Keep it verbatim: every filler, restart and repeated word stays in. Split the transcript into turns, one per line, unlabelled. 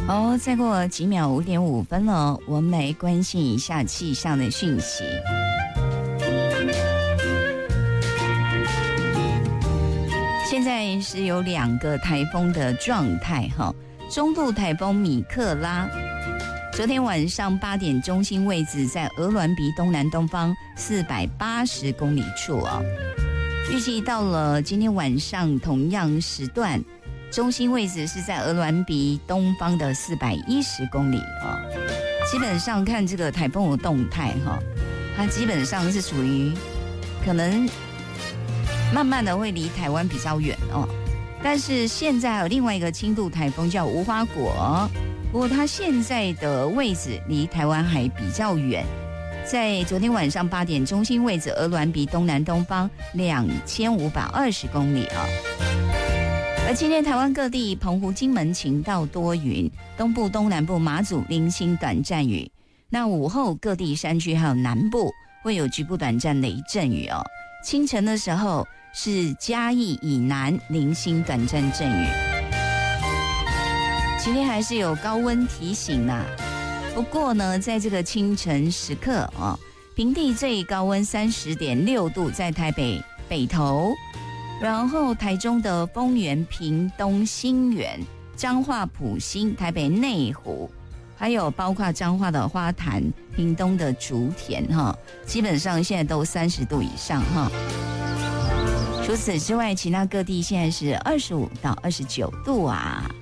好，再过几秒五点五分了，我们来关心一下气象的讯息。现在是有两个台风的状态哈，中度台风米克拉，昨天晚上八点中心位置在鹅銮鼻东南东方四百八十公里处啊，预计到了今天晚上同样时段，中心位置是在鹅銮鼻东方的四百一十公里啊。基本上看这个台风的动态哈，它基本上是属于可能慢慢的会离台湾比较远哦。但是现在还有另外一个轻度台风叫无花果，不过它现在的位置离台湾还比较远，在昨天晚上八点中心位置鹅銮鼻东南东方两千五百二十公里啊。而今天台湾各地澎湖、金门晴到多云，东部、东南部、马祖零星短暂雨。那午后各地山区还有南部会有局部短暂雷阵雨哦。清晨的时候是嘉义以南零星短暂阵雨。今天还是有高温提醒啦、啊，不过呢，在这个清晨时刻啊，平地最高温三十点六度，在台北北投，然后台中的丰原、屏东新园、彰化埔心、台北内湖，还有包括彰化的花坛、屏东的竹田哈，基本上现在都三十度以上哈。除此之外，其他各地现在是二十五到二十九度啊。